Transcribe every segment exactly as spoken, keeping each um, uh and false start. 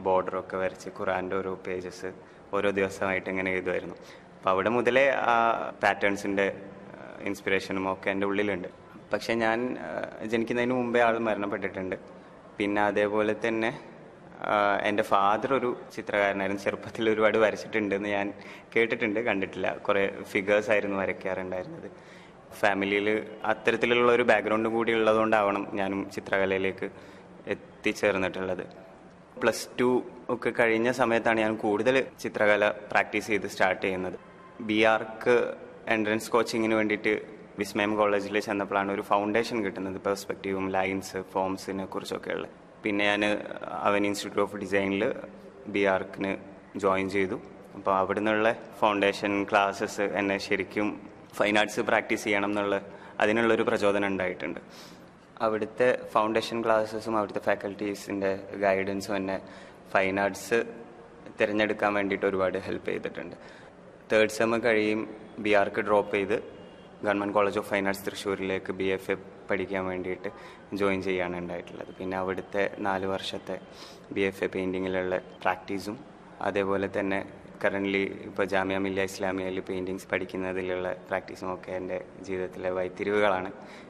ബോർഡറൊക്കെ വരച്ച് ഖുറാൻ്റെ ഓരോ പേജസ് ഓരോ ദിവസമായിട്ട് ഇങ്ങനെ എഴുതുമായിരുന്നു. അപ്പോൾ അവിടെ മുതലേ ആ പാറ്റേൺസിൻ്റെ ഇൻസ്പിറേഷനും ഒക്കെ എൻ്റെ ഉള്ളിലുണ്ട്. പക്ഷേ ഞാൻ ജനിക്കുന്നതിന് മുമ്പേ ആൾ മരണപ്പെട്ടിട്ടുണ്ട്. പിന്നെ അതേപോലെ തന്നെ എൻ്റെ ഫാദർ ഒരു ചിത്രകാരനായിരുന്നു. ചെറുപ്പത്തിൽ ഒരുപാട് വരച്ചിട്ടുണ്ടെന്ന് ഞാൻ കേട്ടിട്ടുണ്ട്, കണ്ടിട്ടില്ല. കുറേ ഫിഗേഴ്സ് ആയിരുന്നു വരയ്ക്കാറുണ്ടായിരുന്നത്. ഫാമിലിയിൽ അത്തരത്തിലുള്ള ഒരു ബാക്ക്ഗ്രൗണ്ട് കൂടി ഉള്ളതുകൊണ്ടാവണം ഞാനും ചിത്രകലയിലേക്ക് എത്തിച്ചേർന്നിട്ടുള്ളത്. പ്ലസ് ടു ഒക്കെ കഴിഞ്ഞ സമയത്താണ് ഞാൻ കൂടുതൽ ചിത്രകല പ്രാക്ടീസ് ചെയ്ത് സ്റ്റാർട്ട് ചെയ്യുന്നത്. ബി ആർക്ക് എൻട്രൻസ് കോച്ചിങ്ങിന് വേണ്ടിയിട്ട് വിസ്മയം കോളേജിൽ ചെന്നപ്പോഴാണ് ഒരു ഫൗണ്ടേഷൻ കിട്ടുന്നത്, പെർസ്പെക്റ്റീവും ലൈൻസ് ഫോംസിനെ കുറിച്ചൊക്കെയുള്ള. പിന്നെ ഞാൻ അവൻ ഇൻസ്റ്റിറ്റ്യൂട്ട് ഓഫ് ഡിസൈനിൽ ബി ആർക്കിന് ജോയിൻ ചെയ്തു. അപ്പോൾ അവിടെ നിന്നുള്ള ഫൗണ്ടേഷൻ ക്ലാസ്സസ് എന്നെ ശരിക്കും ഫൈൻ ആർട്സ് പ്രാക്ടീസ് ചെയ്യണം എന്നുള്ള അതിനുള്ളൊരു പ്രചോദനം ഉണ്ടായിട്ടുണ്ട്. അവിടുത്തെ ഫൗണ്ടേഷൻ ക്ലാസ്സസും അവിടുത്തെ ഫാക്കൽറ്റീസിൻ്റെ ഗൈഡൻസും എന്നെ ഫൈൻ ആർട്സ് തിരഞ്ഞെടുക്കാൻ വേണ്ടിയിട്ട് ഒരുപാട് ഹെൽപ്പ് ചെയ്തിട്ടുണ്ട്. തേർഡ് സെം കഴിയും ബി ആർക്ക് ഡ്രോപ്പ് ചെയ്ത് government college of fine arts തൃശ്ശൂരിലേക്ക് B F A പഠിക്കാൻ വേണ്ടിയിട്ട് ജോയിൻ ചെയ്യാണ് ഉണ്ടായിട്ടുള്ളത്. പിന്നെ അവിടുത്തെ നാല് വർഷത്തെ ബി എഫ് എ പെയിൻറ്റിങ്ങിലുള്ള പ്രാക്ടീസും അതേപോലെ തന്നെ കറൻ്റ്ലി ഇപ്പോൾ ജാമിയ മില്ലിയ ഇസ്ലാമിയയിൽ പെയിൻറ്റിങ്സ് പഠിക്കുന്നതിലുള്ള പ്രാക്ടീസും ഒക്കെ എൻ്റെ ജീവിതത്തിലെ വഴിത്തിരിവുകളാണ്.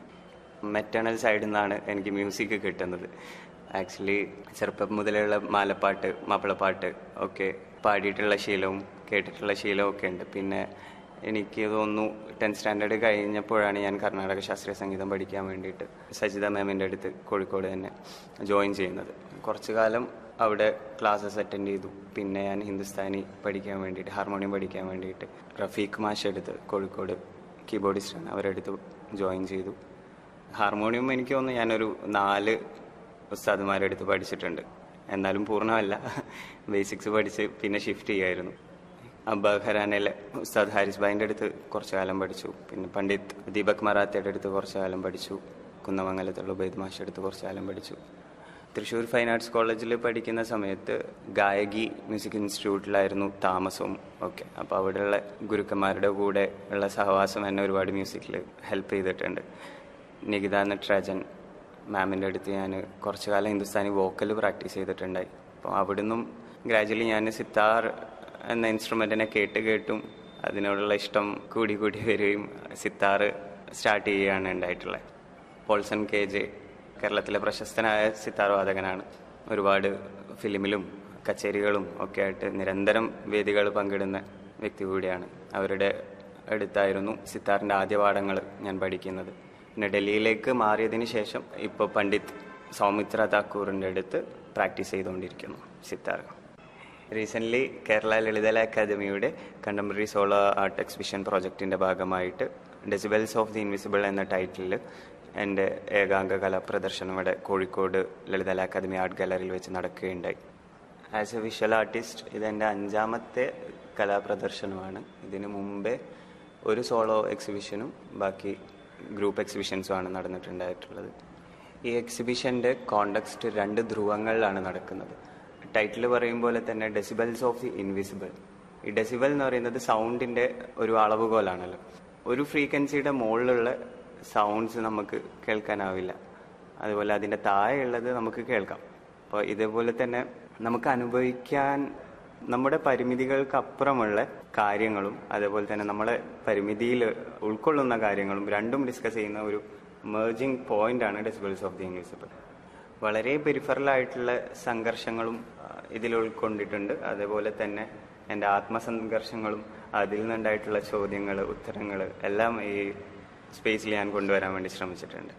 മെറ്റേണൽ സൈഡിൽ നിന്നാണ് എനിക്ക് മ്യൂസിക് കിട്ടുന്നത്. ആക്ച്വലി ചെറുപ്പം മുതലുള്ള മാലപ്പാട്ട് മാപ്പിളപ്പാട്ട് ഒക്കെ പാടിയിട്ടുള്ള ശീലവും കേട്ടിട്ടുള്ള ശീലവും ഒക്കെ ഉണ്ട്. പിന്നെ എനിക്ക് തോന്നുന്നു ടെൻത്ത് സ്റ്റാൻഡേർഡ് കഴിഞ്ഞപ്പോഴാണ് ഞാൻ കർണാടക ശാസ്ത്രീയ സംഗീതം പഠിക്കാൻ വേണ്ടിയിട്ട് സജിത മാമിൻ്റെ അടുത്ത് കോഴിക്കോട് തന്നെ ജോയിൻ ചെയ്യുന്നത്. കുറച്ചു കാലം അവിടെ ക്ലാസ്സസ് അറ്റൻഡ് ചെയ്തു. പിന്നെ ഞാൻ ഹിന്ദുസ്ഥാനി പഠിക്കാൻ വേണ്ടിയിട്ട് ഹാർമോണിയം പഠിക്കാൻ വേണ്ടിയിട്ട് റഫീഖ് മാഷ് എടുത്ത് കോഴിക്കോട് കീബോർഡിസ്റ്റാണ് അവരെടുത്ത് ജോയിൻ ചെയ്തു. ഹാർമോണിയം എനിക്ക് തോന്നുന്നു ഞാനൊരു നാല് ഉസ്താദുമാരുടെ അടുത്ത് പഠിച്ചിട്ടുണ്ട്. എന്നാലും പൂർണ്ണമല്ല, ബേസിക്സ് പഠിച്ച് പിന്നെ ഷിഫ്റ്റ് ചെയ്യായിരുന്നു. അബ്ബ ഖരാനയിലെ ഉസ്താദ് ഹാരിസ് ഭായിൻ്റെ അടുത്ത് കുറച്ചു കാലം പഠിച്ചു. പിന്നെ പണ്ഡിറ്റ് ദീപക് മറാത്തയുടെ അടുത്ത് കുറച്ചു കാലം പഠിച്ചു. കുന്നമംഗലത്തുള്ള ഉബൈദ് മാഷയുടെ അടുത്ത് കുറച്ചു കാലം പഠിച്ചു. തൃശ്ശൂർ ഫൈൻ ആർട്സ് കോളേജിൽ പഠിക്കുന്ന സമയത്ത് ഗായകി മ്യൂസിക് ഇൻസ്റ്റിറ്റ്യൂട്ടിലായിരുന്നു താമസവും ഒക്കെ. അപ്പോൾ അവിടെയുള്ള ഗുരുക്കന്മാരുടെ കൂടെ ഉള്ള സഹവാസം എന്നെ ഒരുപാട് മ്യൂസിക്കിൽ ഹെൽപ്പ് ചെയ്തിട്ടുണ്ട്. നികിത നട്രാജൻ മാമിൻ്റെ അടുത്ത് ഞാൻ കുറച്ചു കാലം ഹിന്ദുസ്ഥാനി വോക്കൽ പ്രാക്ടീസ് ചെയ്തിട്ടുണ്ടായി. അപ്പോൾ അവിടുന്നും ഗ്രാജുവലി ഞാൻ സിത്താർ എന്ന ഇൻസ്ട്രുമെൻറ്റിനെ കേട്ട് കേട്ടും അതിനോടുള്ള ഇഷ്ടം കൂടി കൂടി വരികയും സിത്താർ സ്റ്റാർട്ട് ചെയ്യുകയാണ് ഉണ്ടായിട്ടുള്ളത്. പോൾസൺ കെ ജെ കേരളത്തിലെ പ്രശസ്തനായ സിത്താർ വാദകനാണ്. ഒരുപാട് ഫിലിമിലും കച്ചേരികളും ഒക്കെ ആയിട്ട് നിരന്തരം വേദികൾ പങ്കിടുന്ന വ്യക്തി കൂടിയാണ്. അവരുടെ അടുത്തായിരുന്നു സിത്താറിൻ്റെ ആദ്യ പാഠങ്ങൾ ഞാൻ പഠിക്കുന്നത്. പിന്നെ ഡൽഹിയിലേക്ക് മാറിയതിന് ശേഷം ഇപ്പോൾ പണ്ഡിറ്റ് സൗമിത്ര താക്കൂറിൻ്റെ അടുത്ത് പ്രാക്ടീസ് ചെയ്തുകൊണ്ടിരിക്കുന്നു സിത്താർ. റീസെൻ്റ്ലി കേരള ലളിതകലാ അക്കാദമിയുടെ കണ്ടംപററി സോളോ ആർട്ട് എക്സിബിഷൻ പ്രോജക്റ്റിൻ്റെ ഭാഗമായിട്ട് ഡെസിബൽസ് ഓഫ് ദി ഇൻവിസിബിൾ എന്ന ടൈറ്റിലിൽ എൻ്റെ ഏകാംഗ കലാപ്രദർശനം ഇവിടെ കോഴിക്കോട് ലളിതകലാ അക്കാദമി ആർട്ട് ഗാലറിയിൽ വെച്ച് നടക്കുകയുണ്ടായി. ആസ് എ വിഷ്വൽ ആർട്ടിസ്റ്റ് ഇതെൻ്റെ അഞ്ചാമത്തെ കലാപ്രദർശനമാണ്. ഇതിനു മുമ്പേ ഒരു സോളോ എക്സിബിഷനും ബാക്കി ഗ്രൂപ്പ് എക്സിബിഷൻസുമാണ് നടന്നിട്ടുണ്ടായിട്ടുള്ളത്. ഈ എക്സിബിഷൻ്റെ കോണ്ടെക്സ്റ്റ് രണ്ട് ധ്രുവങ്ങളിലാണ് നടക്കുന്നത്. ടൈറ്റിൽ പറയും പോലെ തന്നെ ഡെസിബൽസ് ഓഫ് ദി ഇൻവിസിബിൾ. ഈ ഡെസിബൽ എന്ന് പറയുന്നത് സൗണ്ടിൻ്റെ ഒരു അളവുകോലാണല്ലോ. ഒരു ഫ്രീക്വൻസിയുടെ മുകളിലുള്ള സൗണ്ട്സ് നമുക്ക് കേൾക്കാനാവില്ല, അതുപോലെ അതിൻ്റെ താഴെയുള്ളത് നമുക്ക് കേൾക്കാം. അപ്പോൾ ഇതേപോലെ തന്നെ നമുക്ക് അനുഭവിക്കാൻ നമ്മുടെ പരിമിതികൾക്കപ്പുറമുള്ള കാര്യങ്ങളും അതേപോലെ തന്നെ നമ്മുടെ പരിമിതിയിൽ ഉൾക്കൊള്ളുന്ന കാര്യങ്ങളും രണ്ടും ഡിസ്കസ് ചെയ്യുന്ന ഒരു മെർജിങ് പോയിൻ്റാണ് ഡെസിബൽസ് ഓഫ് ദി ഇൻവിസിബിൾ. വളരെ പെരിഫറലായിട്ടുള്ള സംഘർഷങ്ങളും ഇതിൽ ഉൾക്കൊണ്ടിട്ടുണ്ട്. അതേപോലെ തന്നെ എൻ്റെ ആത്മസംഘർഷങ്ങളും അതിൽ നിന്നുണ്ടായിട്ടുള്ള ചോദ്യങ്ങൾ ഉത്തരങ്ങൾ എല്ലാം ഈ സ്പേസിൽ ഞാൻ കൊണ്ടുവരാൻ വേണ്ടി ശ്രമിച്ചിട്ടുണ്ട്.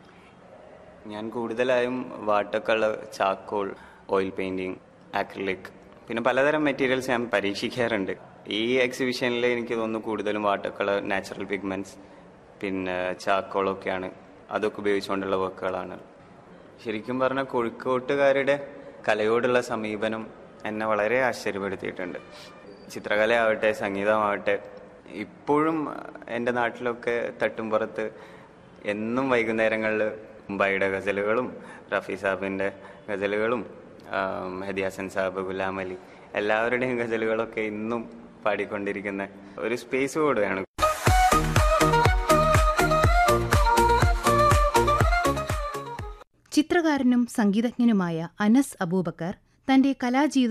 ഞാൻ കൂടുതലായും water colour, charcoal, oil painting, acrylic പിന്നെ പലതരം മെറ്റീരിയൽസ് ഞാൻ പരീക്ഷിക്കാറുണ്ട്. ഈ എക്സിബിഷനിൽ എനിക്ക് തോന്നുന്നു കൂടുതലും വാട്ടർ കളർ, നാച്ചുറൽ പിഗ്മെൻറ്റ്സ് പിന്നെ ചാക്കോളൊക്കെയാണ്. അതൊക്കെ ഉപയോഗിച്ചുകൊണ്ടുള്ള വർക്കുകളാണ്. ശരിക്കും പറഞ്ഞാൽ കോഴിക്കോട്ടുകാരുടെ കലയോടുള്ള സമീപനം എന്നെ വളരെ ആശ്ചര്യപ്പെടുത്തിയിട്ടുണ്ട്. ചിത്രകലയാവട്ടെ സംഗീതമാവട്ടെ ഇപ്പോഴും എൻ്റെ നാട്ടിലൊക്കെ തട്ടുംപുറത്ത് എന്നും വൈകുന്നേരങ്ങളിൽ മുംബൈയുടെ ഗസലുകളും റഫി സാബിൻ്റെ ഗസലുകളും മെഹദി ഹസൻ സാബ്, ഗുലാം അലി എല്ലാവരുടെയും ഗസലുകളൊക്കെ ഇന്നും പാടിക്കൊണ്ടിരിക്കുന്ന ഒരു സ്പേസ് കൂടെയാണ്. ചിത്രകാരനും സംഗീതജ്ഞനുമായ അനസ് അബൂബക്കർ തന്റെ കലാജീവിതം